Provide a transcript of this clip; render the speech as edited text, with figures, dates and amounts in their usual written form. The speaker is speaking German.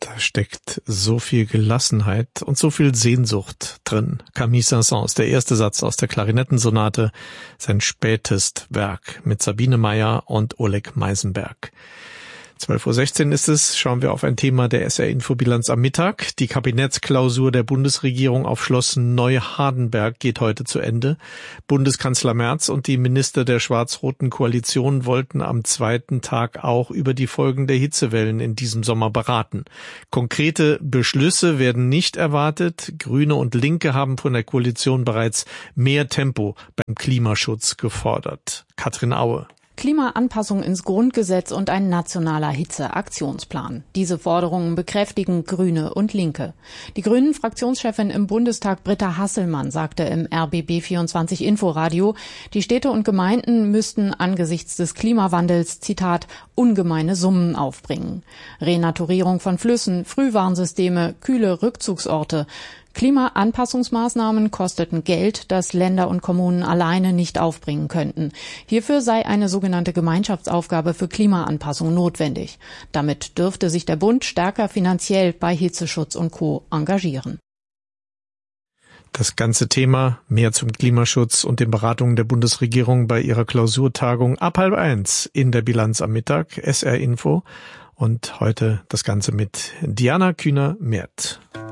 Da steckt so viel Gelassenheit und so viel Sehnsucht drin. Camille Saint-Saëns, der erste Satz aus der Klarinettensonate, sein spätes Werk mit Sabine Meyer und Oleg Meisenberg. 12:16 Uhr ist es, schauen wir auf ein Thema der SR-Info-Bilanz am Mittag. Die Kabinettsklausur der Bundesregierung auf Schloss Neuhardenberg geht heute zu Ende. Bundeskanzler Merz und die Minister der schwarz-roten Koalition wollten am zweiten Tag auch über die Folgen der Hitzewellen in diesem Sommer beraten. Konkrete Beschlüsse werden nicht erwartet. Grüne und Linke haben von der Koalition bereits mehr Tempo beim Klimaschutz gefordert. Katrin Aue. Klimaanpassung ins Grundgesetz und ein nationaler Hitzeaktionsplan. Diese Forderungen bekräftigen Grüne und Linke. Die Grünen-Fraktionschefin im Bundestag Britta Hasselmann sagte im RBB24 Inforadio, die Städte und Gemeinden müssten angesichts des Klimawandels, Zitat, ungemeine Summen aufbringen. Renaturierung von Flüssen, Frühwarnsysteme, kühle Rückzugsorte. Klimaanpassungsmaßnahmen kosteten Geld, das Länder und Kommunen alleine nicht aufbringen könnten. Hierfür sei eine sogenannte Gemeinschaftsaufgabe für Klimaanpassung notwendig. Damit dürfte sich der Bund stärker finanziell bei Hitzeschutz und Co. engagieren. Das ganze Thema, mehr zum Klimaschutz und den Beratungen der Bundesregierung bei ihrer Klausurtagung ab 12:30 in der Bilanz am Mittag, SR Info. Und heute das Ganze mit Diana Kühner-Merth.